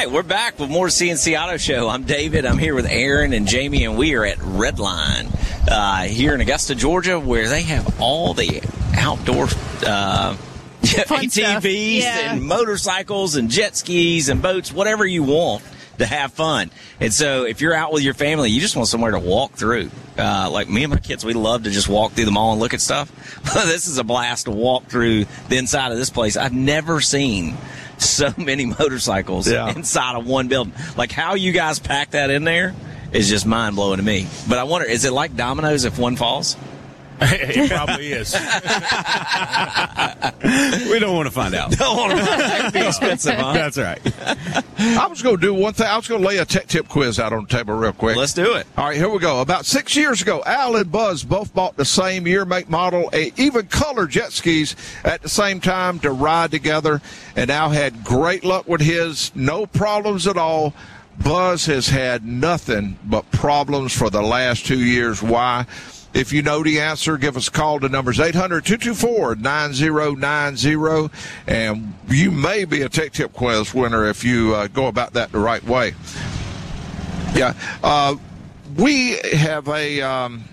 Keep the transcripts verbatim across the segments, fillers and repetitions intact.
right, we're back with more C N C Auto Show. I'm David. I'm here with Aaron and Jamie, and we are at Redline uh, here in Augusta, Georgia, where they have all the outdoor uh, A T Vs yeah. and motorcycles and jet skis and boats, whatever you want to have fun. And so if you're out with your family, you just want somewhere to walk through. Uh, like me and my kids, we love to just walk through the mall and look at stuff. This is a blast to walk through the inside of this place. I've never seen so many motorcycles yeah. inside of one building. Like how you guys pack that in there is just mind-blowing to me. But I wonder, is it like dominoes if one falls? It probably is. We don't want to find out. Don't want to find out. That could be expensive, huh? That's right. I was going to do one thing. I was going to lay a tech tip quiz out on the table real quick. Let's do it. All right, here we go. About six years ago, Al and Buzz both bought the same year, make, model, a, even color jet skis at the same time to ride together. And Al had great luck with his, no problems at all. Buzz has had nothing but problems for the last two years. Why? If you know the answer, give us a call. The number's eight hundred, two two four, nine zero nine zero, and you may be a Tech Tip Quiz winner if you uh, go about that the right way. Yeah. Uh, we have a um,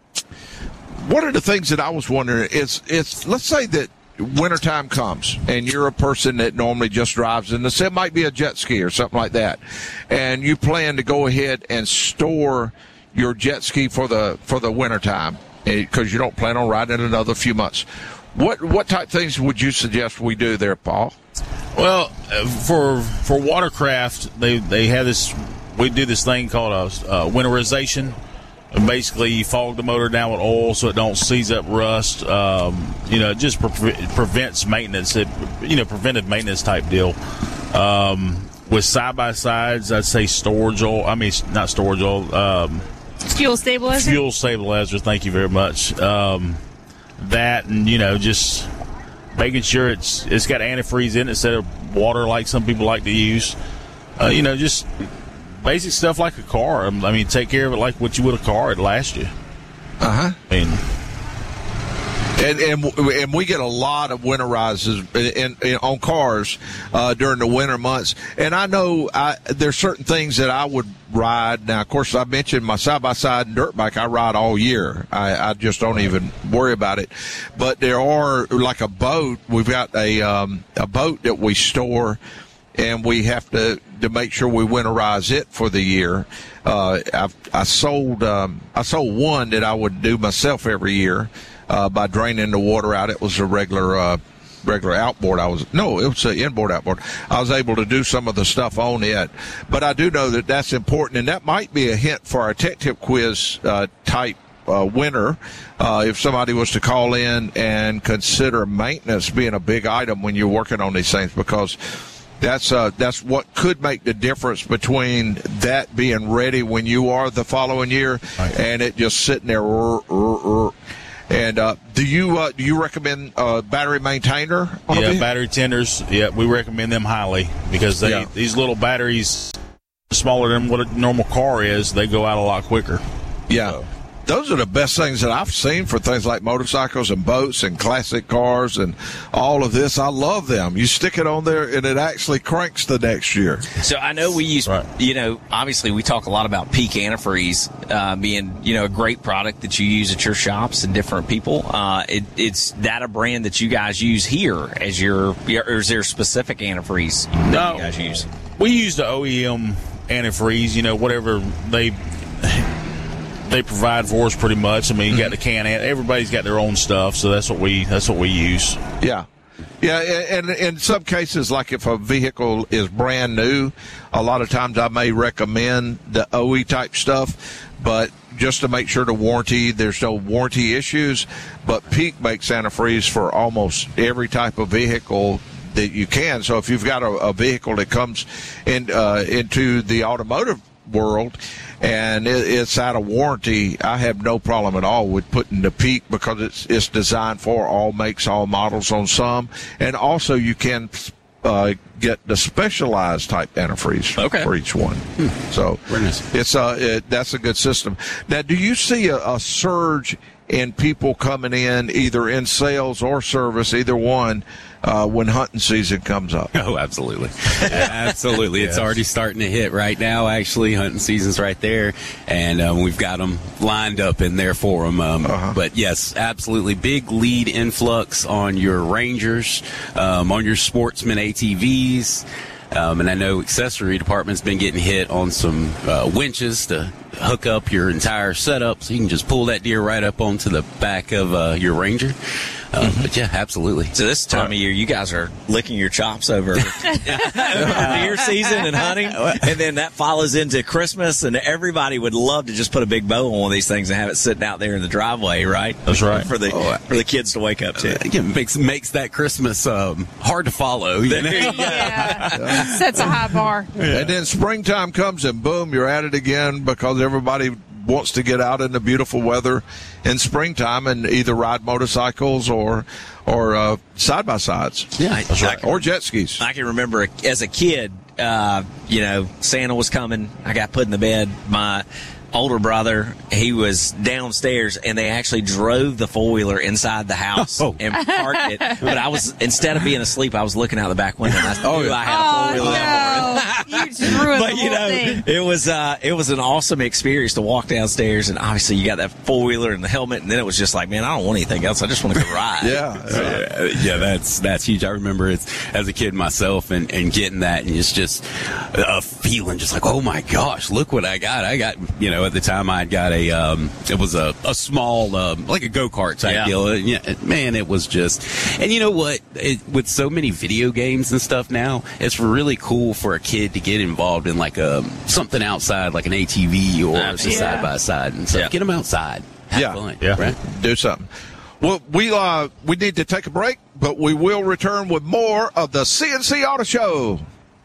– one of the things that I was wondering is, it's, let's say that wintertime comes and you're a person that normally just drives in the – it might be a jet ski or something like that, and you plan to go ahead and store – your jet ski for the for the wintertime because you don't plan on riding it another few months. What what type of things would you suggest we do there, Paul? Well, uh, for for watercraft, they they have this. We do this thing called a uh, winterization. And basically, you fog the motor down with oil so it don't seize up rust. Um, you know, it just pre- prevents maintenance. It, you know, preventive maintenance type deal. Um, with side by sides, I'd say storage oil. I mean, not storage oil. Um, Fuel stabilizer? Fuel stabilizer, thank you very much. Um, that and, you know, just making sure it's it's got antifreeze in it instead of water like some people like to use. Uh, you know, just basic stuff like a car. I mean, take care of it like what you would a car. It'd last you. Uh-huh. I mean... And, and and we get a lot of winterizers in, in, on cars uh, during the winter months. And I know I, there's certain things that I would ride. Now, of course, I mentioned my side-by-side and dirt bike. I ride all year. I, I just don't even worry about it. But there are, like a boat, we've got a um, a boat that we store, and we have to, to make sure we winterize it for the year. Uh, I've, I sold um, I sold one that I would do myself every year. Uh, by draining the water out. It was a regular uh, regular outboard. I was no, it was an inboard outboard. I was able to do some of the stuff on it, but I do know that that's important, and that might be a hint for our Tech Tip Quiz uh, type uh, winner. Uh, if somebody was to call in and consider maintenance being a big item when you're working on these things, because that's uh, that's what could make the difference between that being ready when you are the following year right. and it just sitting there. R- r- r- And uh, do you uh, do you recommend uh, battery maintainer? On yeah, a battery tenders. Yeah, we recommend them highly because they yeah. these little batteries, smaller than what a normal car is, they go out a lot quicker. Yeah. So. Those are the best things that I've seen for things like motorcycles and boats and classic cars and all of this. I love them. You stick it on there, and it actually cranks the next year. So I know we use, right. you know, obviously we talk a lot about Peak Antifreeze uh, being, you know, a great product that you use at your shops and different people. Uh, it, it's that a brand that you guys use here as your, or is there specific antifreeze that no, you guys use? We use the O E M antifreeze, you know, whatever they... They provide for us pretty much. I mean, you got the can. Everybody's got their own stuff, so that's what we that's what we use. Yeah, yeah. And in some cases, like if a vehicle is brand new, a lot of times I may recommend the O E type stuff, but just to make sure the warranty, there's no warranty issues. But Peak makes antifreeze for almost every type of vehicle that you can. So if you've got a, a vehicle that comes in uh, into the automotive world and it, it's out of warranty, I have no problem at all with putting the Peak because it's it's designed for all makes, all models on some, and also you can uh, get the specialized type antifreeze okay. for each one. Hmm. So nice. it's uh, it, that's a good system. Now, do you see a, a surge in people coming in either in sales or service, either one, uh, when hunting season comes up. Oh, absolutely. Absolutely. Yes. It's already starting to hit right now, actually. Hunting season's right there, and um, we've got them lined up in there for them. Um, uh-huh. But, yes, absolutely. Big lead influx on your Rangers, um, on your Sportsman A T Vs. Um, and I know accessory department's been getting hit on some uh, winches to hook up your entire setup so you can just pull that deer right up onto the back of uh, your Ranger. Uh, mm-hmm. But, yeah, absolutely. So this time of year, you guys are licking your chops over, over deer season and hunting, and then that follows into Christmas, and everybody would love to just put a big bow on one of these things and have it sitting out there in the driveway, right? That's right. For the oh, for the kids to wake up to. Uh, yeah, makes makes that Christmas um, hard to follow. You know? yeah. yeah. Sets a high bar. Yeah. And then springtime comes, and boom, you're at it again because everybody wants to get out in the beautiful weather in springtime and either ride motorcycles or or uh, side by sides, yeah, that's right, or jet skis. I can remember as a kid, uh, you know, Santa was coming. I got put in the bed. My older brother, he was downstairs, and they actually drove the four-wheeler inside the house oh. and parked it. But I was, instead of being asleep, I was looking out the back window, and I knew oh, yeah. I had a four-wheeler oh, that no. You just ruined but, the you whole know, thing. it was, uh, it was an awesome experience to walk downstairs, and obviously you got that four-wheeler and the helmet, and then it was just like, man, I don't want anything else. I just want to go ride. yeah. Uh, yeah, that's that's huge. I remember it as a kid myself and, and getting that, and it's just a feeling just like, oh, my gosh, look what I got. I got, you know, at the time I got a, um, it was a, a small, um, like a go-kart type yeah. deal. Yeah, man, it was just, and you know what? It, with so many video games and stuff now, it's really cool for a kid to get involved in like a, something outside, like an A T V or a side-by-side and stuff. Yeah. Get them outside. Have yeah. fun. Yeah. Right? Do something. Well, we uh, we need to take a break, but we will return with more of the C N C Auto Show.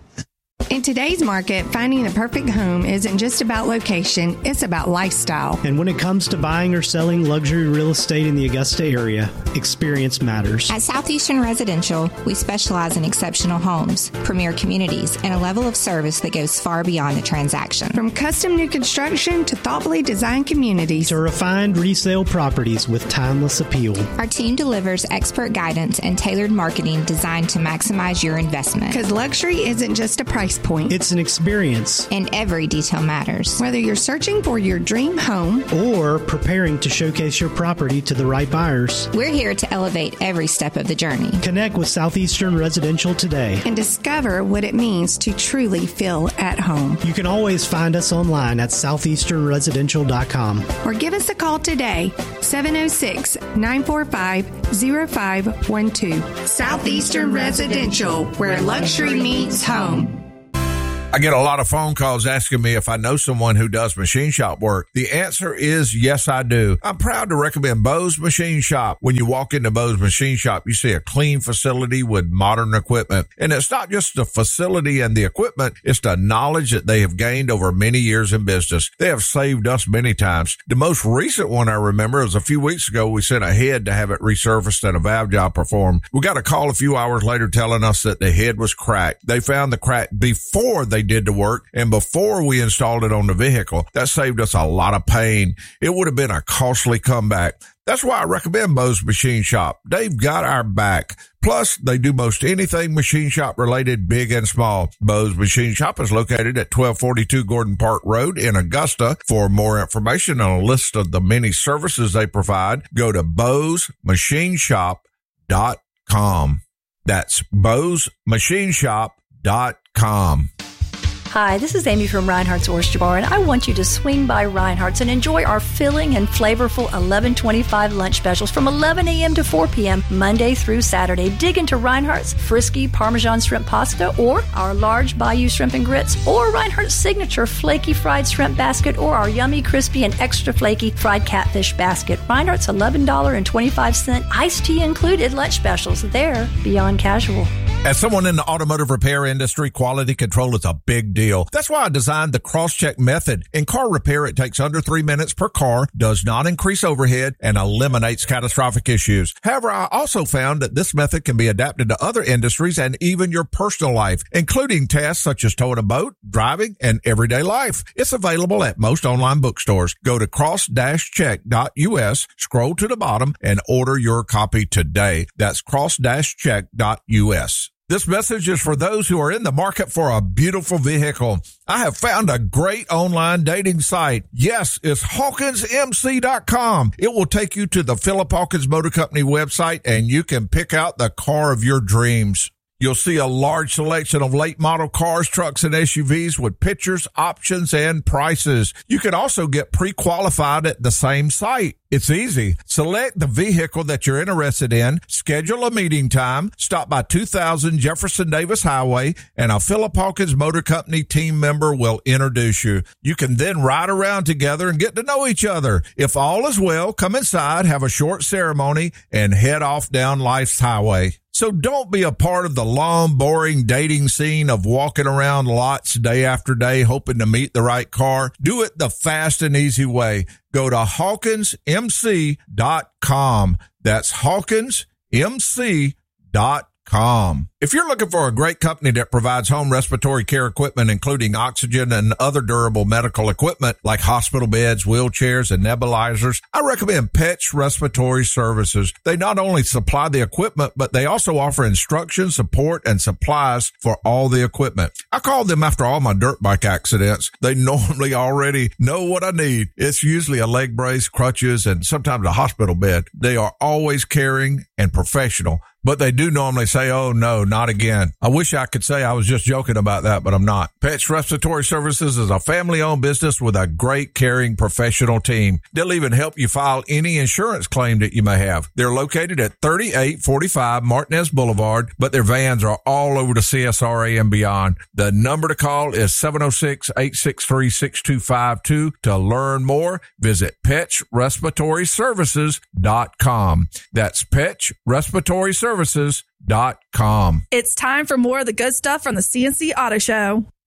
In today's market, finding the perfect home isn't just about location, it's about lifestyle. And when it comes to buying or selling luxury real estate in the Augusta area, experience matters. At Southeastern Residential, we specialize in exceptional homes, premier communities, and a level of service that goes far beyond the transaction. From custom new construction to thoughtfully designed communities to refined resale properties with timeless appeal. Our team delivers expert guidance and tailored marketing designed to maximize your investment. Because luxury isn't just a price point. It's an experience. And every detail matters. Whether you're searching for your dream home or preparing to showcase your property to the right buyers, we're here to elevate every step of the journey. Connect with Southeastern Residential today and discover what it means to truly feel at home. You can always find us online at southeastern residential dot com or give us a call today, seven oh six, nine four five, oh five one two. Southeastern Residential, where luxury meets home. I get a lot of phone calls asking me if I know someone who does machine shop work. The answer is yes, I do. I'm proud to recommend Bo's Machine Shop. When you walk into Bo's Machine Shop, you see a clean facility with modern equipment. And it's not just the facility and the equipment, it's the knowledge that they have gained over many years in business. They have saved us many times. The most recent one I remember is a few weeks ago, we sent a head to have it resurfaced and a valve job performed. We got a call a few hours later telling us that the head was cracked. They found the crack before they did the work and before we installed it on the vehicle. That saved us a lot of pain. It would have been a costly comeback. That's why I recommend Bo's Machine Shop. They've got our back. Plus, they do most anything machine shop related, big and small. Bo's Machine Shop is located at twelve forty-two Gordon Park Road in Augusta. For more information on a list of the many services they provide, go to bos machine shop dot com. That's bos machine shop dot com. Hi, this is Amy from Reinhardt's Oyster Bar, and I want you to swing by Reinhardt's and enjoy our filling and flavorful eleven twenty-five lunch specials from eleven a.m. to four p.m. Monday through Saturday. Dig into Reinhardt's Frisky Parmesan Shrimp Pasta or our large Bayou Shrimp and Grits or Reinhardt's Signature Flaky Fried Shrimp Basket or our Yummy Crispy and Extra Flaky Fried Catfish Basket. Reinhardt's eleven twenty-five iced tea included lunch specials. They're beyond casual. As someone in the automotive repair industry, quality control is a big deal. That's why I designed the cross-check method. In car repair, it takes under three minutes per car, does not increase overhead, and eliminates catastrophic issues. However, I also found that this method can be adapted to other industries and even your personal life, including tasks such as towing a boat, driving, and everyday life. It's available at most online bookstores. Go to cross dash check dot U S, scroll to the bottom, and order your copy today. That's cross dash check dot U S. This message is for those who are in the market for a beautiful vehicle. I have found a great online dating site. Yes, it's Hawkins M C dot com. It will take you to the Philip Hawkins Motor Company website, and you can pick out the car of your dreams. You'll see a large selection of late model cars, trucks, and S U Vs with pictures, options, and prices. You can also get pre-qualified at the same site. It's easy. Select the vehicle that you're interested in, schedule a meeting time, stop by two thousand Jefferson Davis Highway, and a Philip Hawkins Motor Company team member will introduce you. You can then ride around together and get to know each other. If all is well, come inside, have a short ceremony, and head off down life's highway. So don't be a part of the long, boring dating scene of walking around lots day after day hoping to meet the right car. Do it the fast and easy way. Go to Hawkins M C dot com. That's Hawkins M C dot com. If you're looking for a great company that provides home respiratory care equipment, including oxygen and other durable medical equipment like hospital beds, wheelchairs, and nebulizers, I recommend Petch Respiratory Services. They not only supply the equipment, but they also offer instruction, support, and supplies for all the equipment. I called them after all my dirt bike accidents. They normally already know what I need. It's usually a leg brace, crutches, and sometimes a hospital bed. They are always caring and professional, but they do normally say, oh, no, not again. I wish I could say I was just joking about that, but I'm not. Petch Respiratory Services is a family-owned business with a great, caring, professional team. They'll even help you file any insurance claim that you may have. They're located at thirty-eight forty-five Martinez Boulevard, but their vans are all over the C S R A and beyond. The number to call is seven oh six, eight six three, six two five two. To learn more, visit Petch Respiratory Services dot com. That's Petch Respiratory Services dot com. It's time for more of the good stuff from the C N C Auto Show.